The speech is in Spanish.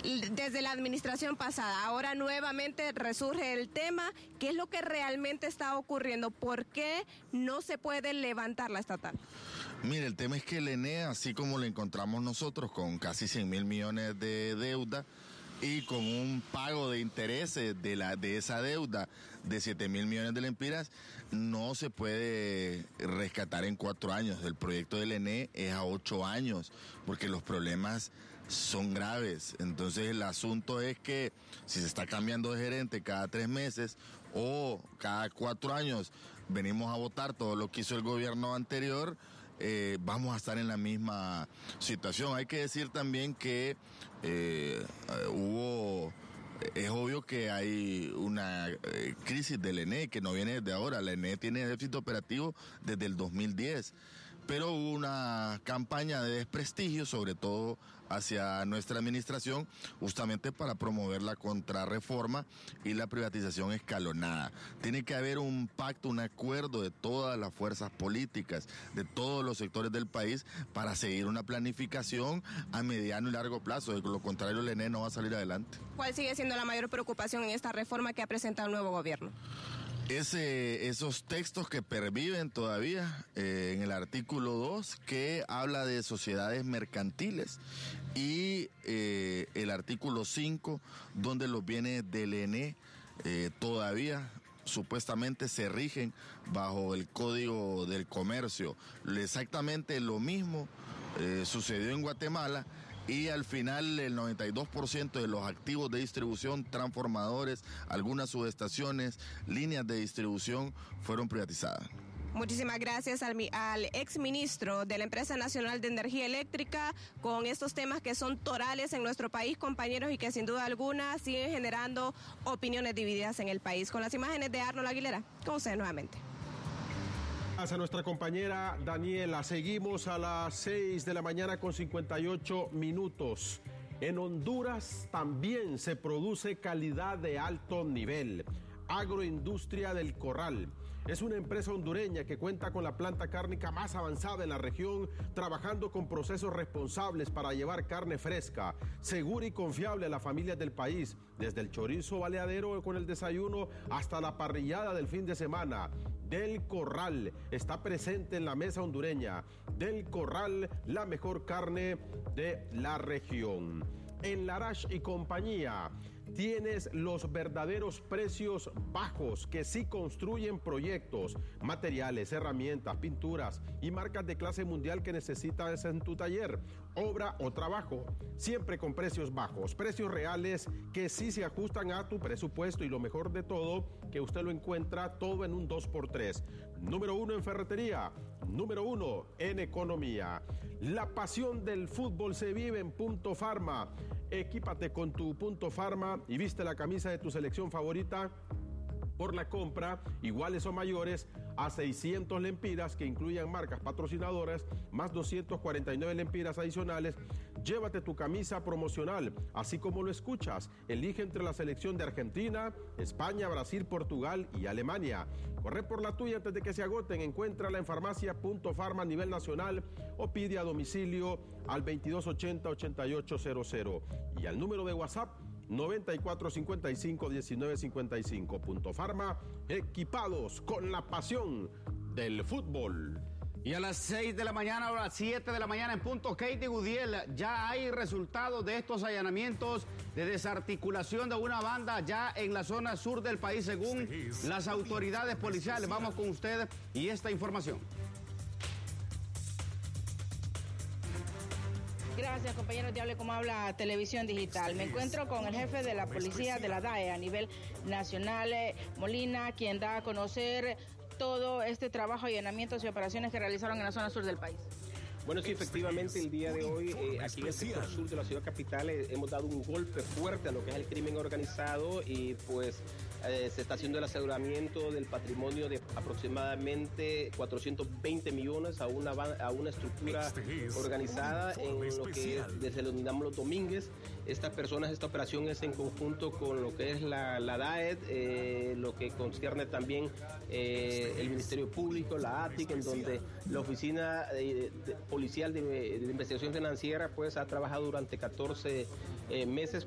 desde la administración pasada. Ahora nuevamente resurge el tema. ¿Qué es lo que realmente está ocurriendo? ¿Por qué no se puede levantar la estatal? Mire, el tema es que el ENE, así como lo encontramos nosotros, con casi 100.000 millones de deuda y con un pago de intereses de esa deuda de 7.000 millones de lempiras, no se puede rescatar en 4 años. El proyecto del ENE es a 8 años, porque los problemas son graves. Entonces el asunto es que si se está cambiando de gerente cada 3 meses o cada 4 años venimos a votar todo lo que hizo el gobierno anterior, vamos a estar en la misma situación. Hay que decir también que es obvio que hay una crisis del ENE que no viene desde ahora. El ENE tiene déficit operativo desde el 2010. Pero hubo una campaña de desprestigio, sobre todo hacia nuestra administración, justamente para promover la contrarreforma y la privatización escalonada. Tiene que haber un pacto, un acuerdo de todas las fuerzas políticas, de todos los sectores del país, para seguir una planificación a mediano y largo plazo. De lo contrario, el ENE no va a salir adelante. ¿Cuál sigue siendo la mayor preocupación en esta reforma que ha presentado el nuevo gobierno? Esos textos que perviven todavía en el artículo 2, que habla de sociedades mercantiles, y el artículo 5, donde los bienes del ENE todavía supuestamente se rigen bajo el Código del Comercio. Exactamente lo mismo sucedió en Guatemala. Y al final el 92% de los activos de distribución, transformadores, algunas subestaciones, líneas de distribución fueron privatizadas. Muchísimas gracias al exministro de la Empresa Nacional de Energía Eléctrica, con estos temas que son torales en nuestro país, compañeros, y que sin duda alguna siguen generando opiniones divididas en el país. Con las imágenes de Arnold Aguilera, con ustedes nuevamente. Gracias a nuestra compañera Daniela. Seguimos a las 6 de la mañana con 58 minutos. En Honduras también se produce calidad de alto nivel. Agroindustria del Corral es una empresa hondureña que cuenta con la planta cárnica más avanzada en la región, trabajando con procesos responsables para llevar carne fresca, segura y confiable a las familias del país, desde el chorizo baleadero con el desayuno hasta la parrillada del fin de semana. Del Corral está presente en la mesa hondureña. Del Corral, la mejor carne de la región. En Larache y compañía tienes los verdaderos precios bajos que sí construyen proyectos, materiales, herramientas, pinturas y marcas de clase mundial que necesitas en tu taller, obra o trabajo. Siempre con precios bajos, precios reales que sí se ajustan a tu presupuesto, y lo mejor de todo, que usted lo encuentra todo en un 2x3. Número 1 en ferretería, número 1 en economía. La pasión del fútbol se vive en Punto Farma. Equípate con tu Punto Farma y viste la camisa de tu selección favorita por la compra, iguales o mayores, a 600 lempiras, que incluyan marcas patrocinadoras, más 249 lempiras adicionales. Llévate tu camisa promocional, así como lo escuchas. Elige entre la selección de Argentina, España, Brasil, Portugal y Alemania. Corre por la tuya antes de que se agoten. Encuéntrala en farmacia Punto Farma a nivel nacional o pide a domicilio al 2280-8800 y al número de WhatsApp 9455-1955. Punto Farma, equipados con la pasión del fútbol. Y a las 6 de la mañana, ahora 7 de la mañana en punto, Katie Gudiel, ya hay resultados de estos allanamientos de desarticulación de una banda ya en la zona sur del país, según las autoridades policiales. Vamos con ustedes y esta información. Gracias, compañeros de Hable Como Habla Televisión Digital. Me encuentro con el jefe de la policía de la DAE a nivel nacional, Molina, quien da a conocer todo este trabajo, allanamientos y operaciones que realizaron en la zona sur del país. Bueno, sí, efectivamente, el día de hoy, aquí en el sector sur de la ciudad capital, hemos dado un golpe fuerte a lo que es el crimen organizado, y pues se está haciendo el aseguramiento del patrimonio de aproximadamente 420 millones a una estructura organizada en lo que denominamos los Domínguez. Esta operación es en conjunto con lo que es la DAED, lo que concierne también el Ministerio Público, la ATIC, en donde la Oficina Policial de Investigación Financiera pues ha trabajado durante 14 meses